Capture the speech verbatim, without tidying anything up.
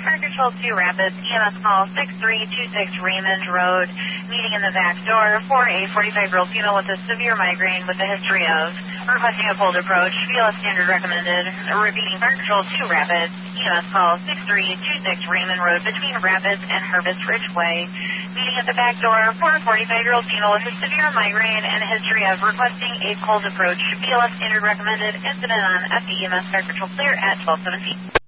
Fire Control two Rapids, E M S call six three two six Raymond Road, meeting in the back door for a forty-five-year-old female with a severe migraine with a history of requesting a cold approach, B L S standard recommended. Repeating, Fire Control two Rapids, E M S call six three two six Raymond Road between Rapids and Harvest Ridgeway, meeting at the back door for a forty-five-year-old female with a severe migraine and a history of requesting a cold approach, B L S standard recommended. Incident on F E M S Fire Control clear at twelve seventeen.